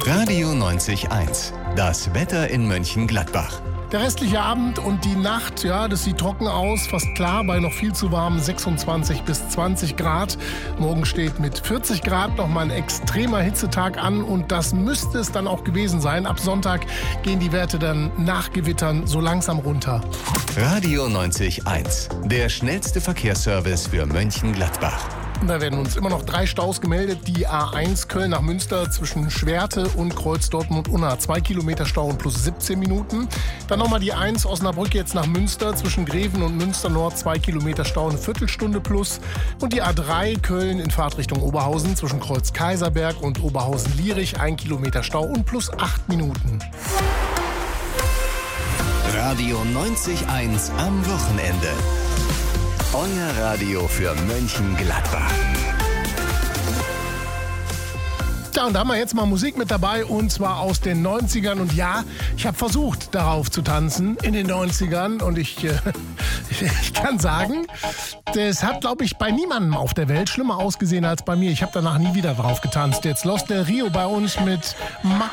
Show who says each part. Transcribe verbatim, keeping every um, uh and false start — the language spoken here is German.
Speaker 1: Radio neunzig eins. Das Wetter in Mönchengladbach.
Speaker 2: Der restliche Abend und die Nacht, ja, das sieht trocken aus, fast klar, bei noch viel zu warmen sechsundzwanzig bis zwanzig Grad. Morgen steht mit vierzig Grad nochmal ein extremer Hitzetag an und das müsste es dann auch gewesen sein. Ab Sonntag gehen die Werte dann nach Gewittern so langsam runter.
Speaker 1: Radio neunzig eins. Der schnellste Verkehrsservice für Mönchengladbach.
Speaker 2: Da werden uns immer noch drei Staus gemeldet. Die A eins Köln nach Münster zwischen Schwerte und Kreuz Dortmund-Unna. Zwei Kilometer Stau und plus siebzehn Minuten. Dann nochmal die eins Osnabrück jetzt nach Münster zwischen Greven und Münster Nord. Zwei Kilometer Stau, eine Viertelstunde plus. Und die A drei Köln in Fahrtrichtung Oberhausen zwischen Kreuz Kaiserberg und Oberhausen-Lierich. Ein Kilometer Stau und plus acht Minuten.
Speaker 1: Radio neunzig eins am Wochenende. Euer Radio für Mönchengladbach.
Speaker 2: Ja, und da haben wir jetzt mal Musik mit dabei und zwar aus den neunzigern. Und ja, ich habe versucht, darauf zu tanzen in den neunzigern. Und ich, äh, ich kann sagen, das hat, glaube ich, bei niemandem auf der Welt schlimmer ausgesehen als bei mir. Ich habe danach nie wieder drauf getanzt. Jetzt Los del Rio bei uns mit Max.